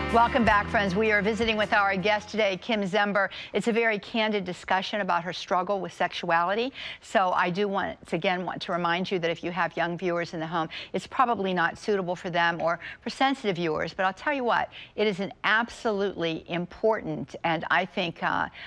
Welcome back, friends. We are visiting with our guest today, Kim Zember. It's a very candid discussion about her struggle with sexuality. So I do want to remind you that if you have young viewers in the home, it's probably not suitable for them or for sensitive viewers. But I'll tell you what, it is an absolutely important and I think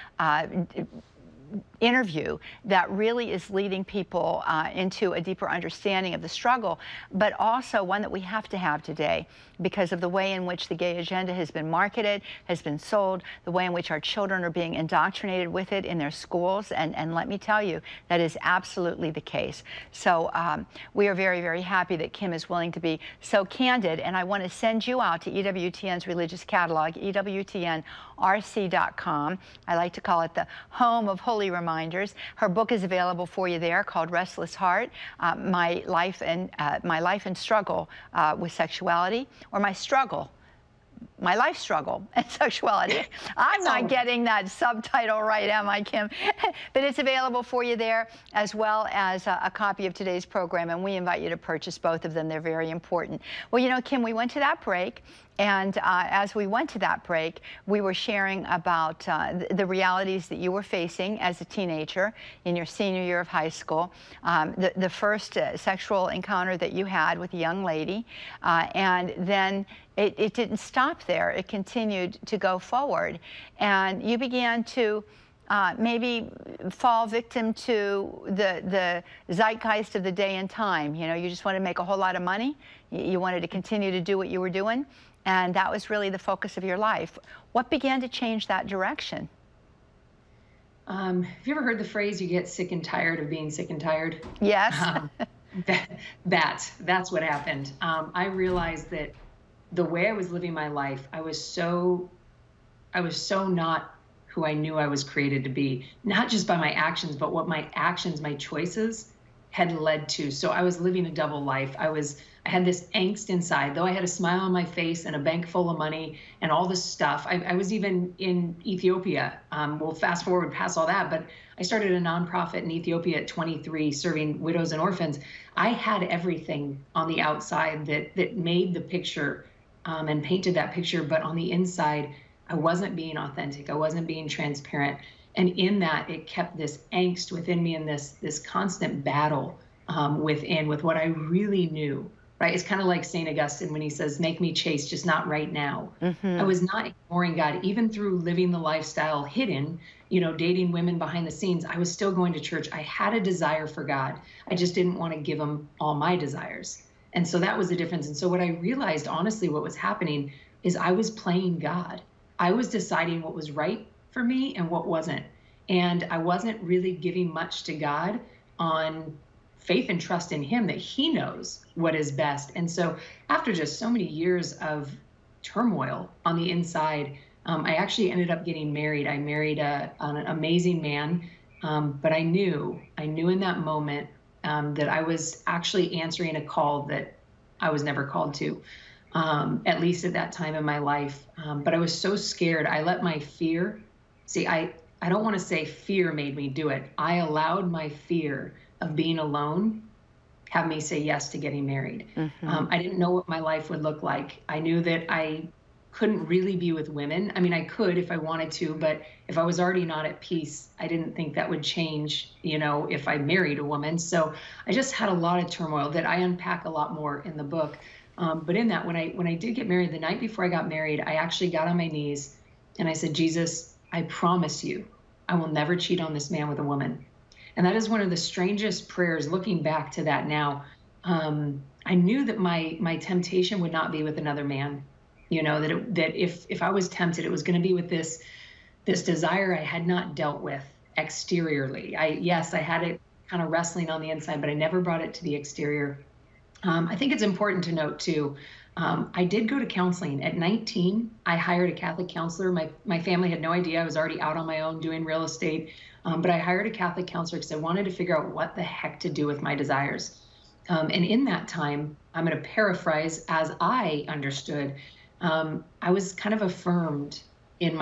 interview that really is leading people into a deeper understanding of the struggle, but also one that we have to have today because of the way in which the gay agenda has been marketed, has been sold, the way in which our children are being indoctrinated with it in their schools. And let me tell you, that is absolutely the case. So we are very, very happy that Kim is willing to be so candid. And I want to send you out to EWTN's religious catalog, EWTNRC.com. I like to call it the home of holy reminders. Her book is available for you there, called Restless Heart, My Life and Struggle with Sexuality, or My Life Struggle and Sexuality. I'm not getting that subtitle right, am I, Kim? But it's available for you there, as well as a copy of today's program, and we invite you to purchase both of them. They're very important. Well, you know, Kim, we went to that break, and as we went to that break, we were sharing about the realities that you were facing as a teenager in your senior year of high school, the first sexual encounter that you had with a young lady, and then it didn't stop there. It continued to go forward, and you began to maybe fall victim to the zeitgeist of the day and time. You know, you just wanted to make a whole lot of money. You wanted to continue to do what you were doing, and that was really the focus of your life. What began to change that direction? Have you ever heard the phrase, you get sick and tired of being sick and tired? Yes. That's what happened. I realized that the way I was living my life, I was so not who I knew I was created to be, not just by my actions, but what my actions, my choices had led to. So I was living a double life. I had this angst inside, though I had a smile on my face and a bank full of money and all this stuff. I was even in Ethiopia. We'll fast forward past all that, but I started a nonprofit in Ethiopia at 23, serving widows and orphans. I had everything on the outside that made the picture and painted that picture, but on the inside, I wasn't being authentic. I wasn't being transparent. And in that, it kept this angst within me and this constant battle with what I really knew, right? It's kind of like St. Augustine when he says, make me chaste, just not right now. I was not ignoring God, even through living the lifestyle hidden, you know, dating women behind the scenes. I was still going to church. I had a desire for God. I just didn't want to give him all my desires. And so that was the difference. And so what I realized, honestly, what was happening is I was playing God. I was deciding what was right for me and what wasn't. And I wasn't really giving much to God on faith and trust in him that he knows what is best. And so after just so many years of turmoil on the inside, I actually ended up getting married. I married an amazing man, but I knew in that moment that I was actually answering a call that I was never called to, at least at that time in my life. But I was so scared. I let my fear, I don't want to say fear made me do it. I allowed my fear of being alone have me say yes to getting married. I didn't know what my life would look like. I knew that I couldn't really be with women. I mean, I could if I wanted to, but if I was already not at peace, I didn't think that would change, you know, if I married a woman. So I just had a lot of turmoil that I unpack a lot more in the book. But in that, when I did get married, the night before I got married, I actually got on my knees and I said, Jesus, I promise you, I will never cheat on this man with a woman. And that is one of the strangest prayers, looking back to that now. I knew that my temptation would not be with another man. You know, that if I was tempted, it was going to be with this desire I had not dealt with exteriorly. Yes, I had it kind of wrestling on the inside, but I never brought it to the exterior. I think it's important to note too, I did go to counseling. At 19, I hired a Catholic counselor. My family had no idea. I was already out on my own doing real estate, but I hired a Catholic counselor because I wanted to figure out what the heck to do with my desires. And in that time, I'm going to paraphrase as I understood, I was kind of affirmed